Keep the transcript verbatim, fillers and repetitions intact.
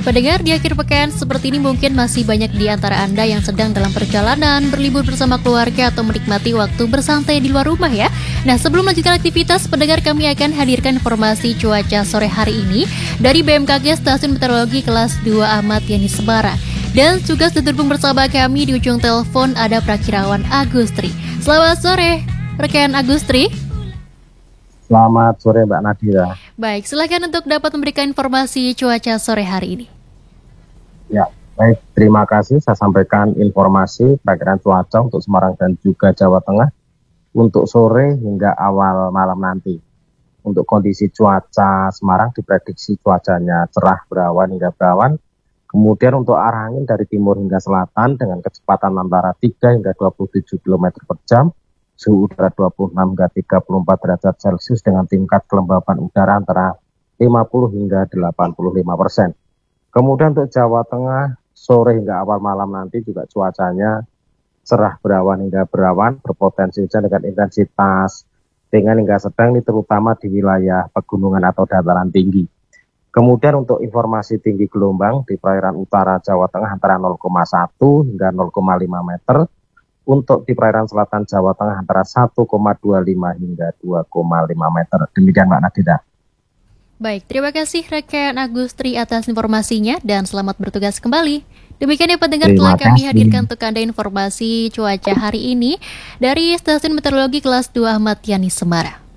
Pendengar, di akhir pekan seperti ini mungkin masih banyak di antara Anda yang sedang dalam perjalanan, berlibur bersama keluarga atau menikmati waktu bersantai di luar rumah ya. Nah, sebelum melanjutkan aktivitas, pendengar, kami akan hadirkan informasi cuaca sore hari ini dari B M K G Stasiun Meteorologi Kelas dua Ahmad Yani Semarang. Dan juga sudah terhubung bersama kami di ujung telepon ada Prakirawan Agustri. Selamat sore, rekan Agustri. Selamat sore Mbak Nadira. Baik, silakan untuk dapat memberikan informasi cuaca sore hari ini. Ya, baik. Terima kasih. Saya sampaikan informasi perakiraan cuaca untuk Semarang dan juga Jawa Tengah untuk sore hingga awal malam nanti. Untuk kondisi cuaca Semarang diprediksi cuacanya cerah berawan hingga berawan. Kemudian untuk arah angin dari timur hingga selatan dengan kecepatan antara tiga hingga dua puluh tujuh kilometer per jam. Suhu udara dua puluh enam hingga tiga puluh empat derajat Celcius dengan tingkat kelembapan udara antara lima puluh hingga delapan puluh lima persen. Kemudian untuk Jawa Tengah, sore hingga awal malam nanti juga cuacanya cerah berawan hingga berawan, berpotensi hujan dengan intensitas ringan hingga sedang, ini terutama di wilayah pegunungan atau dataran tinggi. Kemudian untuk informasi tinggi gelombang di perairan utara Jawa Tengah antara nol koma satu hingga nol koma lima meter, untuk di perairan selatan Jawa Tengah antara satu koma dua lima hingga dua koma lima meter. Demikian Mbak Nadira. Baik, terima kasih rekan Agustri atas informasinya dan selamat bertugas kembali. Demikian ya pendengar, telah kami hadirkan untuk Anda informasi cuaca hari ini dari Stasiun Meteorologi Kelas dua Ahmad Yani Semarang.